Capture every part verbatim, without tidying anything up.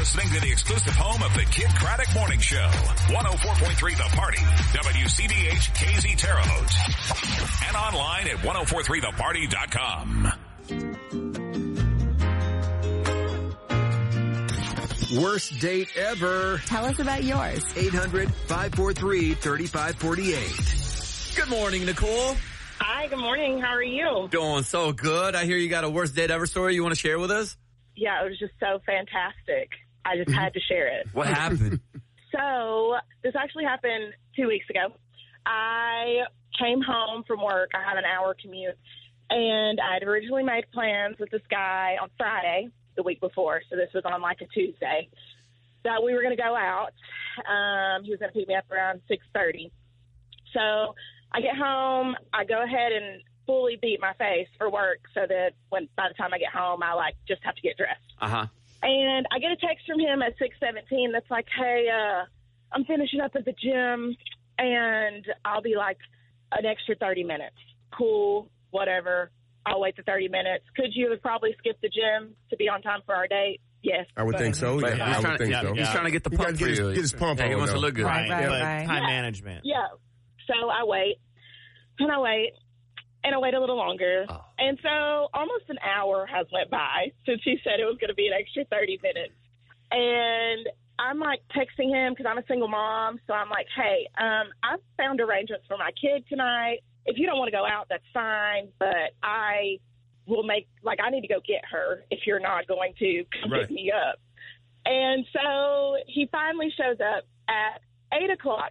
listening to the exclusive home of the Kid Craddock Morning Show. one oh four point three The Party. W C B H K Z Terre Haute. And online at ten forty-three the party dot com. Worst date ever. Tell us about yours. eight hundred, five four three, three five four eight. Good morning, Nicole. Hi, good morning. How are you? Doing so good. I hear you got a worst date ever story you want to share with us? Yeah, it was just so fantastic. I just had to share it. What happened? So, this actually happened two weeks ago. I came home from work. I had an hour commute. And I had originally made plans with this guy on Friday, the week before. So, this was on like a Tuesday, that we were going to go out. Um, he was going to pick me up around six thirty. So, I get home. I go ahead and fully beat my face for work so that when by the time I get home, I like just have to get dressed. Uh-huh. And I get a text from him at six seventeen that's like, hey, uh, I'm finishing up at the gym and I'll be like an extra thirty minutes. Cool, whatever. I'll wait the thirty minutes. Could you have probably skipped the gym to be on time for our date? Yes. I would think so. Yeah, I would think yeah, so. He's trying to get the He pump gotta for get you. his, get his pump yeah, on. He wants though. to look good. Right, right, but right. time Yeah. management. Yeah. So I wait, and I wait, and I wait a little longer. Oh. And so almost an hour has went by since he said it was going to be an extra thirty minutes. And I'm like texting him because I'm a single mom. So I'm like, hey, um, I've found arrangements for my kid tonight. If you don't want to go out, that's fine. But I will make, like, I need to go get her if you're not going to come Right. pick me up. And so he finally shows up at eight o'clock.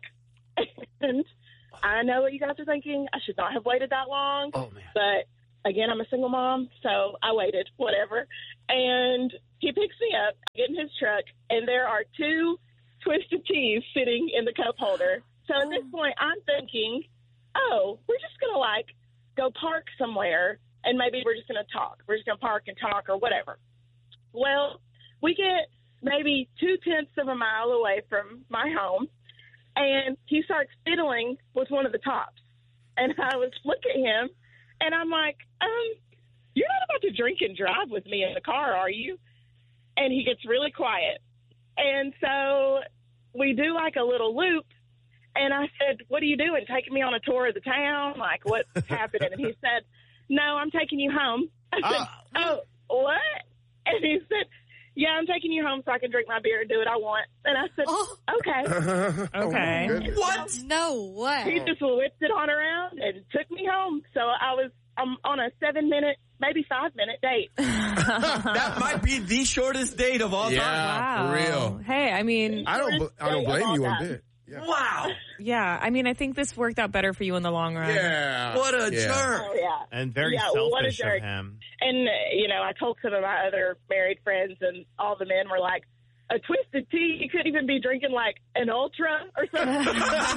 And I know what you guys are thinking. I should not have waited that long. Oh, man. But, again, I'm a single mom, so I waited, whatever. And he picks me up, I get in his truck, and there are two Twisted Teas sitting in the cup holder. So at this point, I'm thinking, oh, we're just going to, like, go park somewhere, and maybe we're just going to talk. We're just going to park and talk or whatever. Well, we get maybe two-tenths of a mile away from my home, and he starts fiddling with one of the tops. And I was looking at him, and I'm like, um, you're not about to drink and drive with me in the car, are you? And he gets really quiet. And so we do like a little loop, and I said, what are you doing, taking me on a tour of the town? Like, what's happening? And he said, no, I'm taking you home. I said, oh, what? And he said, yeah, I'm taking you home so I can drink my beer and do what I want. And I said, Oh. okay. Okay. goodness. What? No He way. just whipped it on around and took me home. So I was um, on a seven-minute, maybe five-minute date. That might be the shortest date of all time. Yeah, Wow. for real. Hey, I mean, I don't. bl- I don't blame you one bit. Yeah. Wow. yeah, I mean, I think this worked out better for you in the long run. Yeah. What a Yeah. jerk. Oh, yeah. And very Yeah, what a selfish of jerk. him. And, uh, you know, I told some of my other married friends, and all the men were like, a Twisted Tea? You couldn't even be drinking, like, an Ultra or something?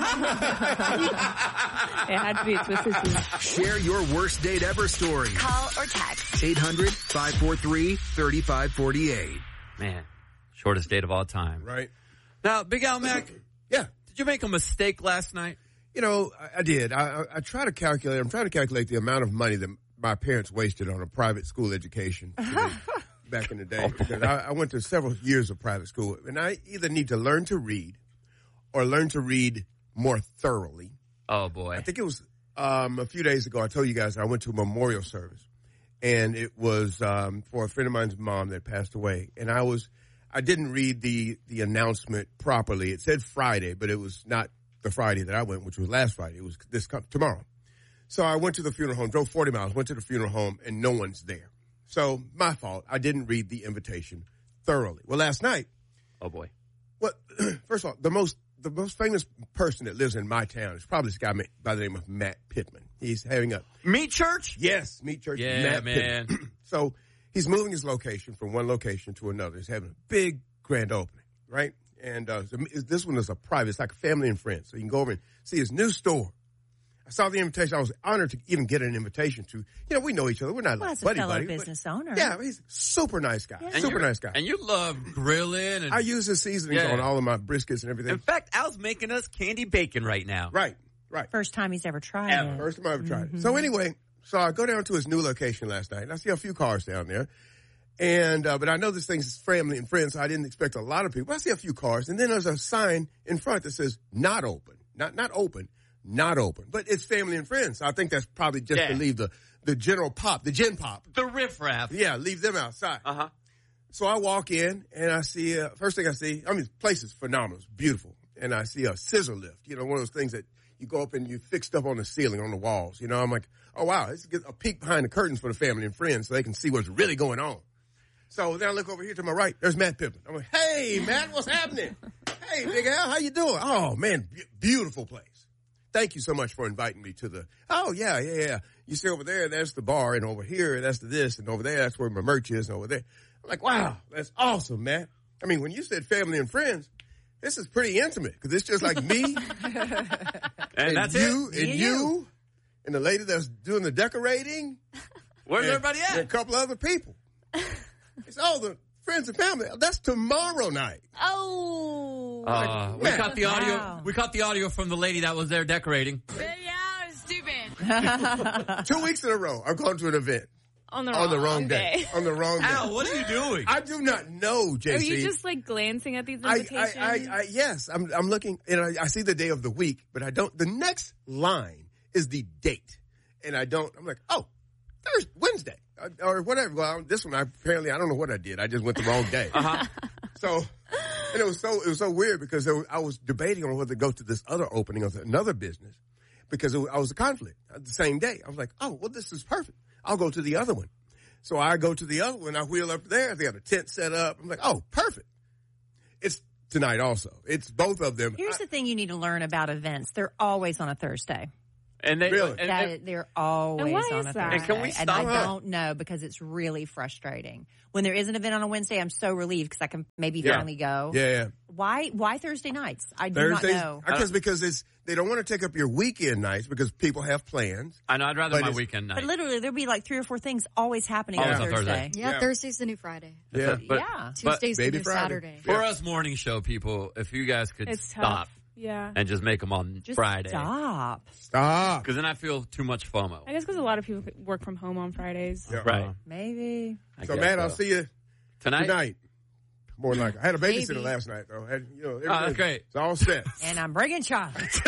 It had to be a Twisted Tea. Share your worst date ever story. Call or text. eight hundred, five four three, three five four eight. Man, shortest date of all time. Right. Now, Big Al Mac, Yeah. did you make a mistake last night? You know, I, I did. I, I, I try to calculate. I'm trying to calculate the amount of money that my parents wasted on a private school education back in the day. Because I, I went to several years of private school, and I either need to learn to read or learn to read more thoroughly. Oh, boy. I think it was um, a few days ago. I told you guys I went to a memorial service, and it was um, for a friend of mine's mom that passed away. And I was, I didn't read the the announcement properly. It said Friday, but it was not the Friday that I went, which was last Friday. It was this tomorrow. So I went to the funeral home, drove forty miles, went to the funeral home, and no one's there. So my fault. I didn't read the invitation thoroughly. Well, last night, Oh, boy. well, first of all, the most the most famous person that lives in my town is probably this guy by the name of Matt Pittman. He's having a Meat church? yes, meet church. Yeah, Matt man. Pittman. So he's moving his location from one location to another. He's having a big grand opening, right? And uh, so this one is a private. It's like family and friends. So you can go over and see his new store. I saw the invitation. I was honored to even get an invitation to, you know, we know each other. We're not Well, like as a buddy fellow buddy. business but, owner. Yeah, he's a super nice guy. Yeah. And Super you're- nice guy. And you love grilling. And I use his seasonings Yeah. on all of my briskets and everything. in fact, Al's making us candy bacon right now. Right, right. First time he's ever tried Ever. it. First time I ever tried Mm-hmm. it. So anyway, so I go down to his new location last night, and I see a few cars down there. And, uh, but I know this thing's family and friends, so I didn't expect a lot of people. I see a few cars, and then there's a sign in front that says not open. Not, not open, not open. But it's family and friends. So I think that's probably just Yeah. to leave the, the general pop, the gen pop. The riffraff. Yeah, leave them outside. Uh-huh. So I walk in, and I see, uh, first thing I see, I mean, the place is phenomenal. It's beautiful. And I see a scissor lift, you know, one of those things that you go up and you fix stuff on the ceiling, on the walls. You know, I'm like, oh, wow, it's a peek behind the curtains for the family and friends so they can see what's really going on. So then I look over here to my right. There's Matt Pippen. I'm like, hey, Matt, what's happening? Hey, Big Al, how you doing? Oh, man, b- beautiful place. Thank you so much for inviting me to the, oh, yeah, yeah, yeah. You see over there, that's the bar, and over here, that's the this, and over there, that's where my merch is, and over there. I'm like, wow, that's awesome, man. I mean, when you said family and friends, this is pretty intimate because it's just like me And, and that's you it. and you and the lady that's doing the decorating. Where's and, everybody and a at? couple other people. It's all the friends and family. That's tomorrow night. Oh. Uh, we Man. caught the audio. Wow. We caught the audio from the lady that was there decorating. Yeah, stupid. Two weeks in a row, I've gone to an event On the on wrong, the wrong day. On the wrong day. Al, what are you doing? I do not know, J C. Are you just like glancing at these I, invitations? I, I, I, yes, I'm, I'm looking, and I, I see the day of the week, but I don't. The next line is the date, and I don't. I'm like, oh, Thursday, Wednesday, or, or whatever. Well, this one, I apparently, I don't know what I did. I just went the wrong day. Uh-huh. So, and it was so it was so weird because there was, I was debating on whether to go to this other opening of another business because it was, I was a conflict the same day. I was like, oh, well, this is perfect. I'll go to the other one. So I go to the other one. I wheel up there. They got a tent set up. I'm like, oh, perfect. It's tonight also. It's both of them. Here's I, the thing you need to learn about events. They're always on a Thursday. And they Really? and, That, and- they're always And why on is a that? Thursday. And can we And I stop? don't know because it's really frustrating. When there is an event on a Wednesday, I'm so relieved because I can maybe Yeah. finally go. yeah, yeah. Why Why Thursday nights? I do Thursdays, not know. because because it's they don't want to take up your weekend nights because people have plans. I know. I'd rather But my it's- weekend night. But literally, there'll be like three or four things always happening Always on on Thursday. Thursday. Yeah, Yeah. Thursday's the new Friday. Yeah, But- yeah. but Tuesday's the Baby new Friday. Saturday. for us morning show people, if you guys could It's stop tough. Yeah. and just make them on Just Friday, stop. stop. because then I feel too much FOMO. I guess because a lot of people work from home on Fridays. Yeah. Right. Maybe. I So, guess Matt, I'll see you tonight. tonight. More than likely. I had a babysitter Maybe. last night, though. Had, you know, Oh, that's everything- great. It's all set. And I'm bringing chocolate.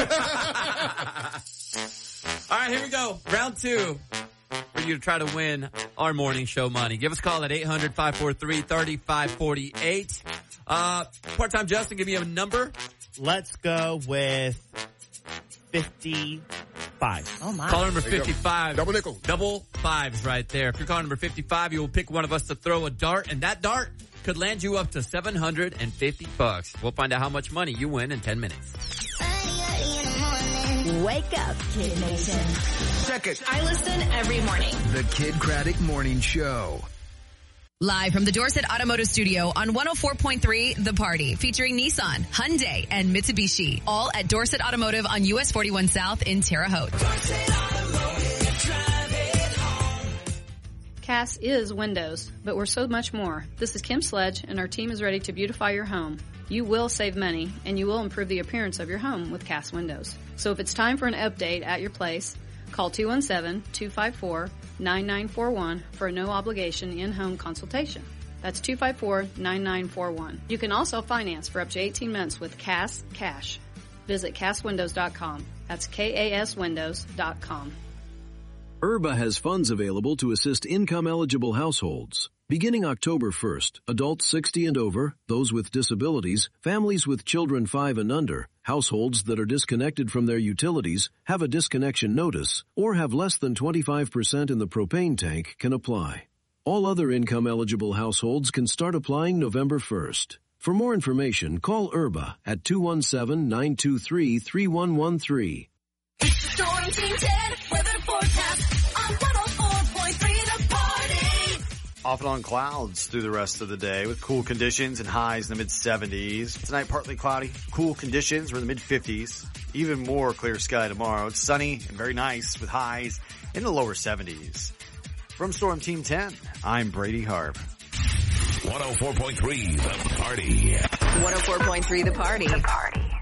All right, here we go. Round two for you to try to win our morning show money. Give us a call at eight hundred, five four three, three five four eight. Uh, part-time Justin, give me a number. Let's go with fifty-five. Oh, my. Caller number There you go. fifty-five. Double nickel. Double fives right there. If you're calling number fifty-five, you will pick one of us to throw a dart, and that dart could land you up to seven hundred fifty bucks. We'll find out how much money you win in ten minutes. Wake up, Kid Nation. Check it. I listen every morning. The Kid Craddock Morning Show. Live from the Dorset Automotive Studio on one oh four point three The Party, featuring Nissan, Hyundai, and Mitsubishi. All at Dorset Automotive on U S forty-one South in Terre Haute. Cass is windows, but we're so much more. This is Kim Sledge, and our team is ready to beautify your home. You will save money, and you will improve the appearance of your home with Cass Windows. So if it's time for an update at your place, call two one seven, two five four, nine nine four one for a no-obligation in-home consultation. That's two five four, nine nine four one. You can also finance for up to eighteen months with Cass Cash. Visit cass windows dot com. That's K A S windows dot com. IRBA has funds available to assist income-eligible households. Beginning October first, adults sixty and over, those with disabilities, families with children five and under, households that are disconnected from their utilities, have a disconnection notice, or have less than twenty-five percent in the propane tank can apply. All other income-eligible households can start applying November first. For more information, call IRBA at two one seven, nine two three, three one one three. Storm Team ten, weather forecast on one oh four point three The Party. Off and on clouds through the rest of the day with cool conditions and highs in the mid seventies. Tonight partly cloudy, cool conditions. We're in the mid fifties. Even more clear sky tomorrow. It's sunny and very nice with highs in the lower seventies. From Storm Team ten, I'm Brady Harp. one oh four point three The Party. one oh four point three The Party. The Party.